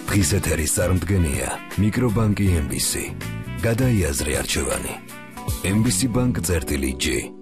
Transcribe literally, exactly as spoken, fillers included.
დღის ეთერის წარმდგენია მიკრობანკი ემ ბი სი. გადაიაზრე არჩევანი. ემ ბი სი ბანკ წერტილი ჯი.